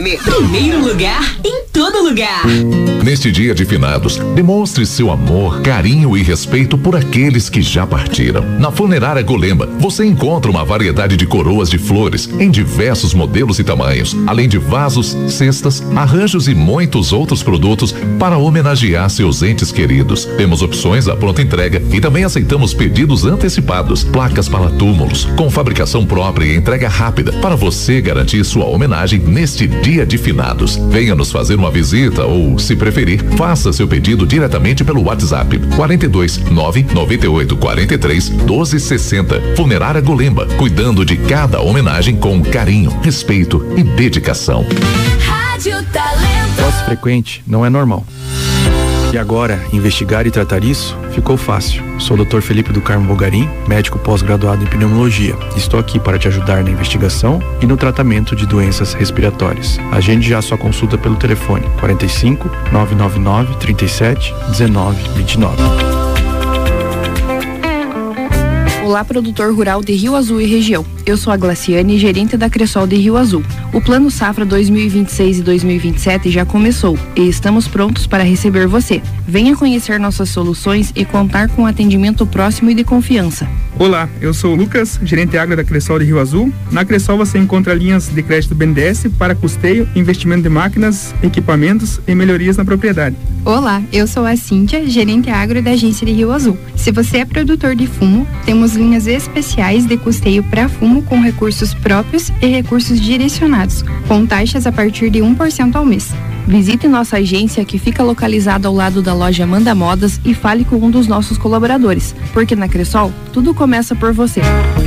FM, primeiro lugar em todo lugar. Neste dia de finados, demonstre seu amor, carinho e respeito por aqueles que já partiram. Na Funerária Golema, você encontra uma variedade de coroas de flores em diversos modelos e tamanhos, além de vasos, cestas, arranjos e muitos outros produtos para homenagear seus entes queridos. Temos opções à pronta entrega e também aceitamos pedidos antecipados, placas para túmulos, com fabricação própria e entrega rápida, para você garantir sua homenagem neste dia de finados. Venha nos fazer uma visita ou, se preferir, faça seu pedido diretamente pelo WhatsApp 42 998 43 12 60. Funerária Golemba, cuidando de cada homenagem com carinho, respeito e dedicação. Rádio Talento. Tosse frequente não é normal. E agora, investigar e tratar isso ficou fácil. Sou o Dr. Felipe do Carmo Bogarim, médico pós-graduado em pneumologia. Estou aqui para te ajudar na investigação e no tratamento de doenças respiratórias. Agende já sua consulta pelo telefone 45 999 37 19 29. Olá, produtor rural de Rio Azul e região. Eu sou a Glaciane, gerente da Cressol de Rio Azul. O Plano Safra 2026 e 2027 já começou e estamos prontos para receber você. Venha conhecer nossas soluções e contar com atendimento próximo e de confiança. Olá, eu sou o Lucas, gerente agro da Cressol de Rio Azul. Na Cressol você encontra linhas de crédito BNDES para custeio, investimento de máquinas, equipamentos e melhorias na propriedade. Olá, eu sou a Cíntia, gerente agro da agência de Rio Azul. Se você é produtor de fumo, temos linhas especiais de custeio para fumo com recursos próprios e recursos direcionados, com taxas a partir de 1% ao mês. Visite nossa agência que fica localizada ao lado da loja Amanda Modas e fale com um dos nossos colaboradores, porque na Cressol tudo começa por você.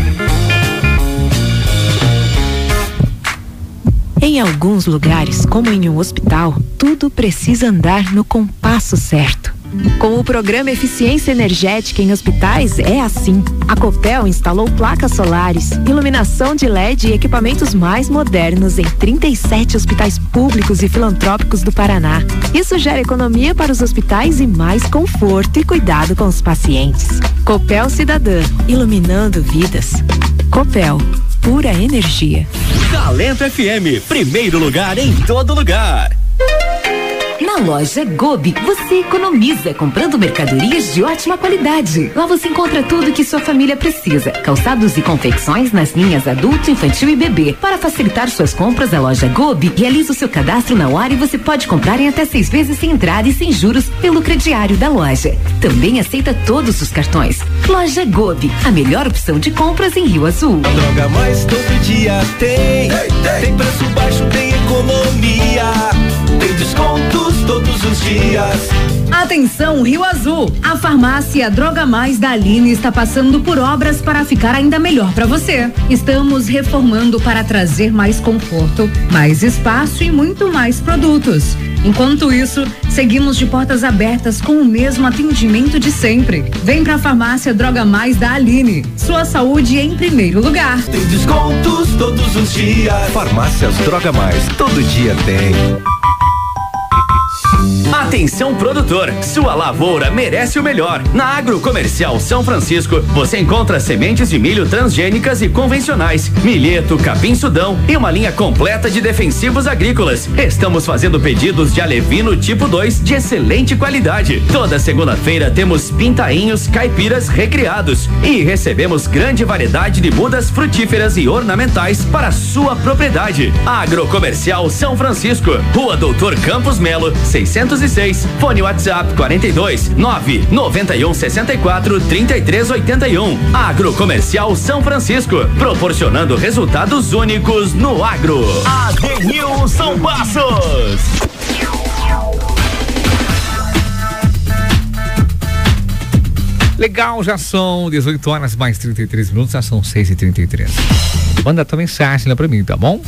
Em alguns lugares, como em um hospital, tudo precisa andar no compasso certo. Com o programa Eficiência Energética em Hospitais é assim. A Copel instalou placas solares, iluminação de LED e equipamentos mais modernos em 37 hospitais públicos e filantrópicos do Paraná. Isso gera economia para os hospitais e mais conforto e cuidado com os pacientes. Copel Cidadã, iluminando vidas. Copel, pura energia. Talento FM, primeiro lugar em todo lugar. Na loja Gobi, você economiza comprando mercadorias de ótima qualidade. Lá você encontra tudo que sua família precisa. Calçados e confecções nas linhas adulto, infantil e bebê. Para facilitar suas compras, a loja Gobi realiza o seu cadastro na hora e você pode comprar em até 6 vezes sem entrada e sem juros pelo crediário da loja. Também aceita todos os cartões. Loja Gobi, a melhor opção de compras em Rio Azul. Droga Mais todo dia tem. Tem preço baixo, tem economia. Tem descontos todos os dias. Atenção, Rio Azul! A farmácia Droga Mais da Aline está passando por obras para ficar ainda melhor para você. Estamos reformando para trazer mais conforto, mais espaço e muito mais produtos. Enquanto isso, seguimos de portas abertas com o mesmo atendimento de sempre. Vem pra farmácia Droga Mais da Aline. Sua saúde em primeiro lugar. Tem descontos todos os dias. Farmácias Droga Mais, todo dia tem. Atenção produtor, sua lavoura merece o melhor. Na Agrocomercial São Francisco, você encontra sementes de milho transgênicas e convencionais, milheto, capim sudão e uma linha completa de defensivos agrícolas. Estamos fazendo pedidos de alevino tipo 2 de excelente qualidade. Toda segunda-feira temos pintainhos caipiras recriados e recebemos grande variedade de mudas frutíferas e ornamentais para sua propriedade. Agrocomercial São Francisco, Rua Doutor Campos Melo, 606, fone WhatsApp 42 991 64 33 81. Agrocomercial São Francisco, proporcionando resultados únicos no agro. Adenilson Passos. Legal, já são 18 horas mais 33 minutos, já são 6h33. Manda tua mensagem lá pra mim, tá bom?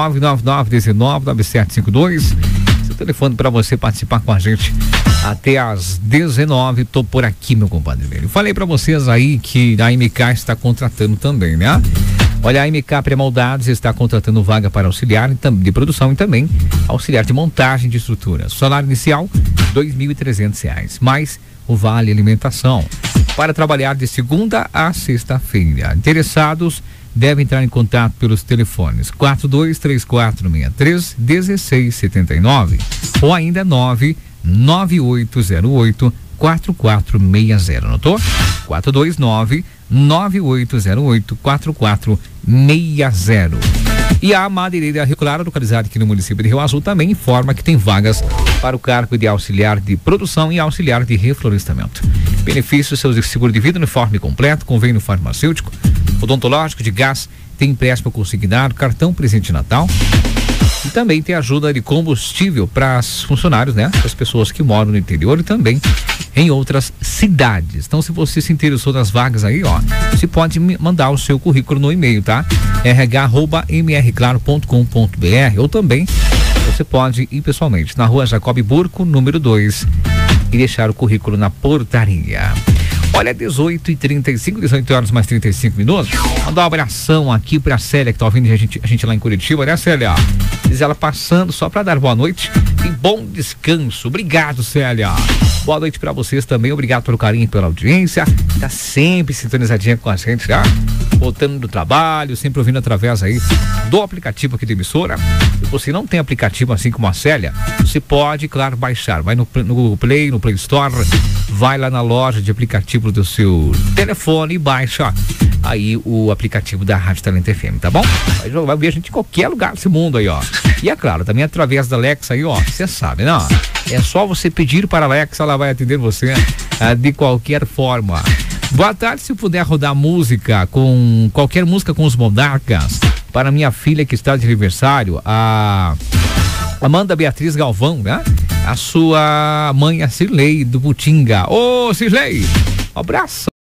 999-19-9752. Seu telefone pra você participar com a gente até às 19. Tô por aqui, meu compadre velho. Falei pra vocês aí que a MK está contratando também, né? Olha, a MK Pré-Moldados está contratando vaga para auxiliar de produção e também auxiliar de montagem de estrutura. Salário inicial, R$2.300, mais o vale alimentação. Para trabalhar de segunda a sexta-feira. Interessados, deve entrar em contato pelos telefones 423463-1679 ou ainda 99808-4460. Anotou? 429-9808-4460. E a madeireira Rio Claro, localizada aqui no município de Rio Azul, também informa que tem vagas para o cargo de auxiliar de produção e auxiliar de reflorestamento. Benefícios: seu seguro de vida, uniforme completo, convênio farmacêutico, odontológico, de gás, tem empréstimo consignado, cartão presente de Natal. E também tem ajuda de combustível para os funcionários, né? Para as pessoas que moram no interior e também em outras cidades. Então, se você se interessou nas vagas aí, ó, você pode mandar o seu currículo no e-mail, tá? rh@mrclaro.com.br, ou também você pode ir pessoalmente na Rua Jacob Burco, número 2, e deixar o currículo na portaria. Olha, 18h35, 18 horas mais 35 minutos. Mandar um abração aqui pra Célia, que tá ouvindo a gente lá em Curitiba, né, Célia? Diz ela passando só pra dar boa noite e bom descanso. Obrigado, Célia. Boa noite pra vocês também. Obrigado pelo carinho e pela audiência. Tá sempre sintonizadinha com a gente, tá? Voltando do trabalho, sempre ouvindo através aí do aplicativo aqui da emissora. Se você não tem aplicativo assim como a Célia, você pode, claro, baixar. Vai no Play, no Play Store, vai lá na loja de aplicativo do seu telefone e baixa aí o aplicativo da Rádio Talento FM, tá bom? Vai ver a gente em qualquer lugar desse mundo aí, ó. E é claro, também através da Alexa aí, ó, você sabe, né? É só você pedir para a Alexa, ela vai atender você de qualquer forma. Boa tarde, se puder rodar música com qualquer música com os Monarcas para minha filha que está de aniversário, a Amanda Beatriz Galvão, né? A sua mãe, a Cirlei do Butinga. Ô, Cirlei, um abraço.